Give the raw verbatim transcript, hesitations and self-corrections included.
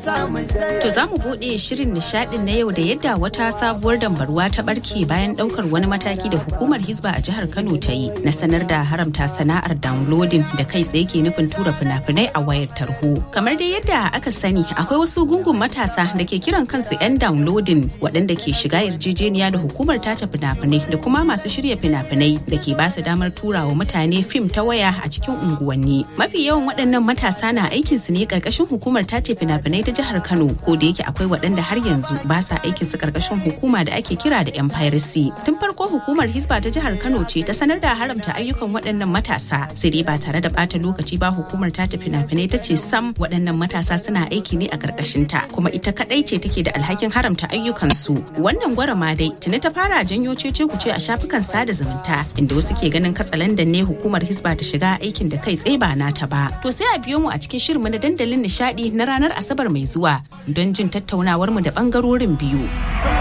To za mu buɗe shirin nishaɗin na yau da yadda wata sabuwar dambarwa ta barke bayan ɗaukar wani mataki da hukumar Hisba a jihar Kano ta yi na sanar da haramta sana'ar downloading da kai tsaye ke nufin tura fina-finai a wayar tarho. Kamar dai yadda aka sani akwai wasu gungun matasa da ke kiran kansu 'yan downloading waɗanda ke shiga yarjejeniya da hukumar tace fina-finai da kuma masu shirya fina-finai da ke basu damar turawa mutane fim ta waya a cikin unguwanni. Mafi yawan waɗannan matasa na aikin su ne ƙarƙashin hukumar tace fina-finai ta jihar Kano, ko da yake akwai waɗanda har yanzu ba sa aikin su ƙarƙashin hukuma da ake kira da yan piracy. Tun farko hukumar Hisba ta jihar Kano ce ta sanar da haramta ayyukan waɗannan matasa, sai dai ba tare da ɓata lokaci ba hukumar tace fina-finai ta ce sam waɗannan matasa suna aiki ne a ƙarƙashin ta, kuma ita kaɗai ce take da alhakin haramta ayyukan su. Wannan gwarama dai tuni ta fara janyo cece-kuce a shafukan sada zumunta, inda wasu ke ganin katsalandan ne hukumar Hisba ta shiga aikin da kai tsaye ba nata ba. To sai a biyo mu a cikin shirinmu na dandalin nishadi na ranar Asabar mai zuwa don jin tattaunawar mu da bangarorin biyu.